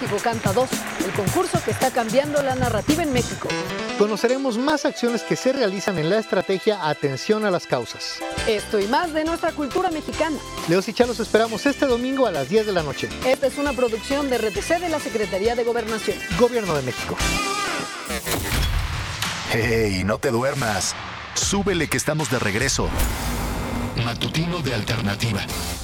México Canta 2, el concurso que está cambiando la narrativa en México. Conoceremos más acciones que se realizan en la estrategia Atención a las Causas. Esto y más de nuestra cultura mexicana. Leos y Chá los esperamos este domingo a las 10 de la noche. Esta es una producción de RTC de la Secretaría de Gobernación. Gobierno de México. ¡Hey, no te duermas! Súbele que estamos de regreso. Matutino de Alternativa.